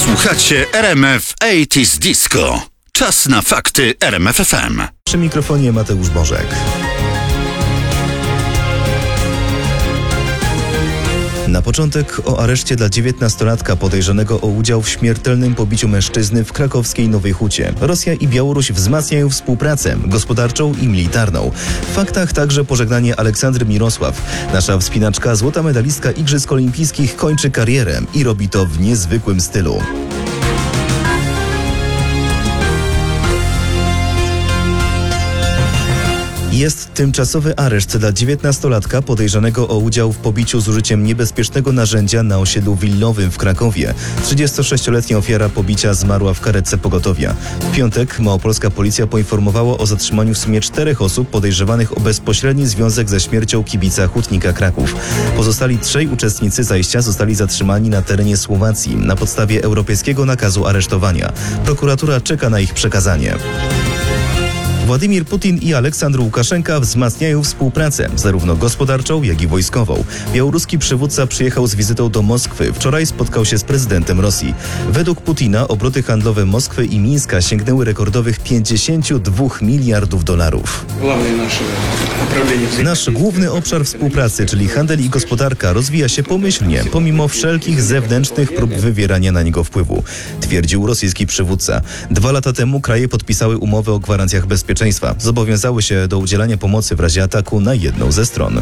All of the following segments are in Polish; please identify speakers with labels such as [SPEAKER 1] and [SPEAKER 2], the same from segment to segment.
[SPEAKER 1] Słuchacie RMF 80s Disco. Czas na fakty RMF FM.
[SPEAKER 2] Przy mikrofonie Mateusz Bożek. Na początek o areszcie dla 19-latka podejrzanego o udział w śmiertelnym pobiciu mężczyzny w krakowskiej Nowej Hucie. Rosja i Białoruś wzmacniają współpracę gospodarczą i militarną. W faktach także pożegnanie Aleksandry Mirosław. Nasza wspinaczka, złota medalistka Igrzysk Olimpijskich, kończy karierę i robi to w niezwykłym stylu. Jest tymczasowy areszt dla 19-latka podejrzanego o udział w pobiciu z użyciem niebezpiecznego narzędzia na osiedlu willowym w Krakowie. 36-letnia ofiara pobicia zmarła w karetce pogotowia. W piątek małopolska policja poinformowała o zatrzymaniu w sumie 4 osób podejrzewanych o bezpośredni związek ze śmiercią kibica Hutnika Kraków. Pozostali 3 uczestnicy zajścia zostali zatrzymani na terenie Słowacji na podstawie europejskiego nakazu aresztowania. Prokuratura czeka na ich przekazanie. Władimir Putin i Aleksandr Łukaszenka wzmacniają współpracę, zarówno gospodarczą, jak i wojskową. Białoruski przywódca przyjechał z wizytą do Moskwy. Wczoraj spotkał się z prezydentem Rosji. Według Putina obroty handlowe Moskwy i Mińska sięgnęły rekordowych 52 miliardów dolarów. Nasz główny obszar współpracy, czyli handel i gospodarka, rozwija się pomyślnie, pomimo wszelkich zewnętrznych prób wywierania na niego wpływu, twierdził rosyjski przywódca. 2 lata temu kraje podpisały umowę o gwarancjach bezpieczeństwa. Zobowiązały się do udzielania pomocy w razie ataku na jedną ze stron.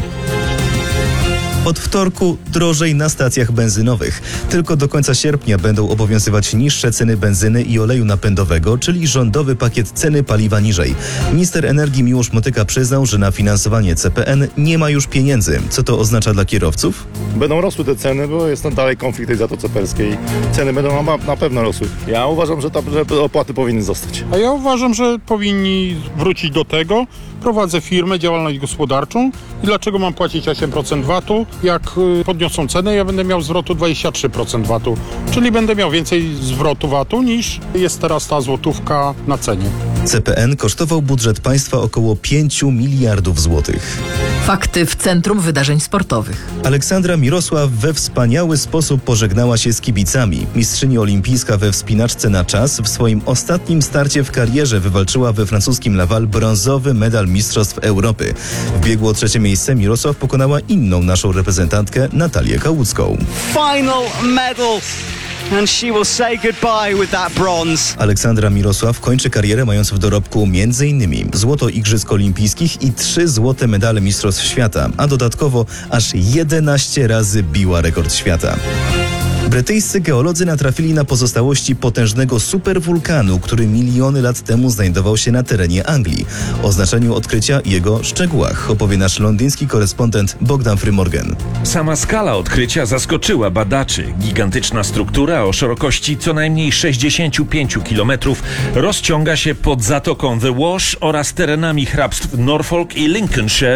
[SPEAKER 2] Od wtorku drożej na stacjach benzynowych. Tylko do końca sierpnia będą obowiązywać niższe ceny benzyny i oleju napędowego, czyli rządowy pakiet ceny paliwa niżej. Minister energii Miłosz Motyka przyznał, że na finansowanie CPN nie ma już pieniędzy. Co to oznacza dla kierowców?
[SPEAKER 3] Będą rosły te ceny, bo jest dalej konflikt tej Zatoce Perskiej. Ceny będą na pewno rosły. Ja uważam, że opłaty powinny zostać.
[SPEAKER 4] A ja uważam, że powinni wrócić do tego. Prowadzę firmę, działalność gospodarczą i dlaczego mam płacić 8% VAT-u? Jak podniosą cenę, ja będę miał zwrotu 23% VAT-u, czyli będę miał więcej zwrotu VAT-u niż jest teraz ta złotówka na cenie.
[SPEAKER 2] CPN kosztował budżet państwa około 5 miliardów złotych.
[SPEAKER 5] Fakty w centrum wydarzeń sportowych.
[SPEAKER 2] Aleksandra Mirosław we wspaniały sposób pożegnała się z kibicami. Mistrzyni olimpijska we wspinaczce na czas w swoim ostatnim starcie w karierze wywalczyła we francuskim Laval brązowy medal Mistrzostw Europy. W biegu o 3. miejsce Mirosław pokonała inną naszą reprezentantkę Natalię Kałucką.
[SPEAKER 6] Final medal. And she will say goodbye with that bronze.
[SPEAKER 2] Aleksandra Mirosław kończy karierę mając w dorobku m.in. złoto Igrzysk Olimpijskich i 3 złote medale Mistrzostw Świata, a dodatkowo aż 11 razy biła rekord świata. Brytyjscy geolodzy natrafili na pozostałości potężnego superwulkanu, który miliony lat temu znajdował się na terenie Anglii. O znaczeniu odkrycia i jego szczegółach opowie nasz londyński korespondent Bogdan Frymorgan.
[SPEAKER 7] Sama skala odkrycia zaskoczyła badaczy. Gigantyczna struktura o szerokości co najmniej 65 km rozciąga się pod zatoką The Wash oraz terenami hrabstw Norfolk i Lincolnshire